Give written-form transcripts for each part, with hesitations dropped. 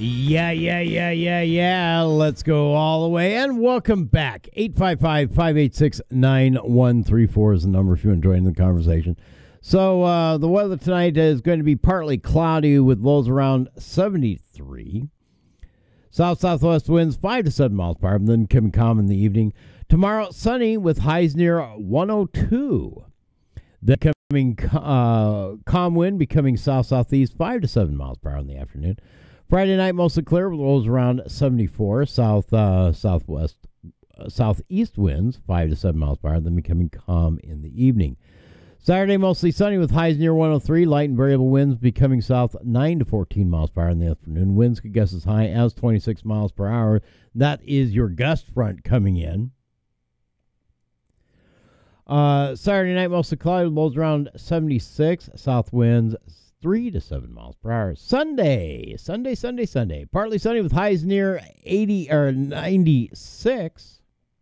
Yeah. Let's go all the way and welcome back. 855-586-9134 is the number if you're enjoying the conversation. So the weather tonight is going to be partly cloudy with lows around 73. South-southwest winds 5 to 7 miles per hour, and then becoming calm in the evening. Tomorrow, sunny with highs near 102. Then coming calm wind becoming south-southeast 5 to 7 miles per hour in the afternoon. Friday night, mostly clear with lows around 74. Southeast winds 5 to 7 miles per hour, then becoming calm in the evening. Saturday, mostly sunny with highs near 103. Light and variable winds becoming south 9 to 14 miles per hour in the afternoon. Winds could gust as high as 26 miles per hour. That is your gust front coming in. Saturday night, mostly cloudy with lows around 76. South winds 3 to 7 miles per hour. Sunday. Partly sunny with highs near 80 or 96.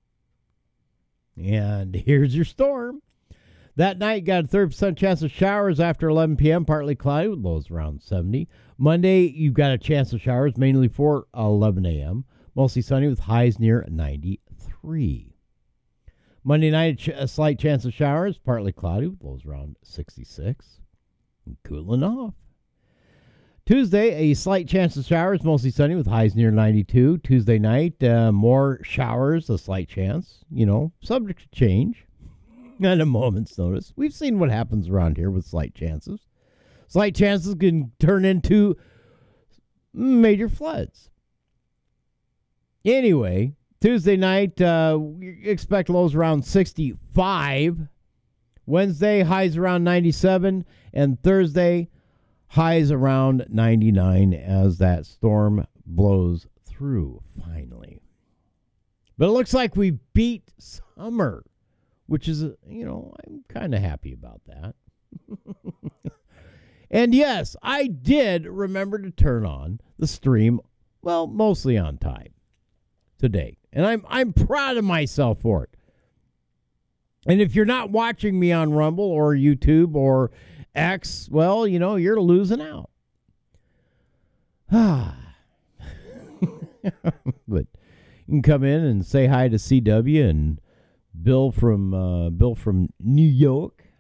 And here's your storm. That night, got a 30% chance of showers after 11 p.m., partly cloudy with lows around 70. Monday, you've got a chance of showers, mainly for 11 a.m., mostly sunny with highs near 93. Monday night, a slight chance of showers, partly cloudy with lows around 66. And cooling off. Tuesday, a slight chance of showers, mostly sunny with highs near 92. Tuesday night, more showers, a slight chance, subject to change. At a moment's notice. We've seen what happens around here with slight chances. Slight chances can turn into major floods. Anyway, Tuesday night, we expect lows around 65. Wednesday, highs around 97. And Thursday, highs around 99 as that storm blows through, finally. But it looks like we beat summer. Which is, I'm kind of happy about that. And yes, I did remember to turn on the stream, well, mostly on time today. And I'm proud of myself for it. And if you're not watching me on Rumble or YouTube or X, well, you're losing out. But you can come in and say hi to CW and Bill from New York.